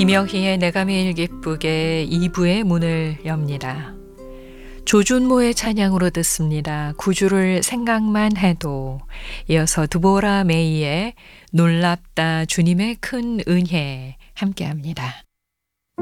이명희의 내가 매일 기쁘게 2부의 문을 엽니다. 조준모의 찬양으로 듣습니다. 구주를 생각만 해도. 이어서 드보라 메이의 놀랍다 주님의 큰 은혜 함께합니다.